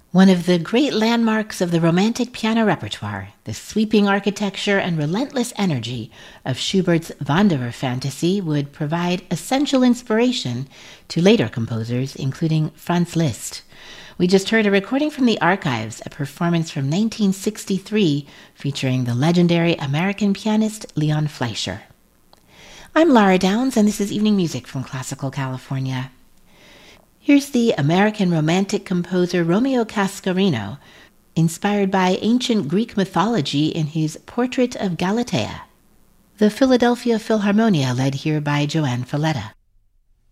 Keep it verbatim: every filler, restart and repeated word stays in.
One of the great landmarks of the Romantic piano repertoire, the sweeping architecture and relentless energy of Schubert's Wanderer Fantasy would provide essential inspiration to later composers, including Franz Liszt. We just heard a recording from the archives, a performance from nineteen sixty-three featuring the legendary American pianist Leon Fleischer. I'm Lara Downs, and this is Evening Music from Classical California. Here's the American Romantic composer Romeo Cascarino, inspired by ancient Greek mythology in his Portrait of Galatea. The Philadelphia Philharmonia led here by Joanne Falletta.